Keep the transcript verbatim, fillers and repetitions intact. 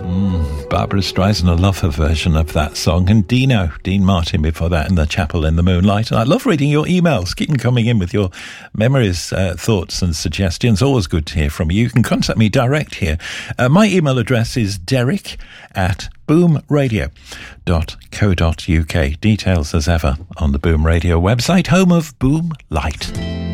Barbara Streisand, I love her version of that song. And Dino, Dean Martin before that in The Chapel in the Moonlight. And I love reading your emails. Keep them coming in with your memories, uh, thoughts and suggestions. Always good to hear from you. You can contact me direct here. Uh, my email address is derek at boomradio dot co dot uk. Details as ever on the Boom Radio website, home of Boom Light.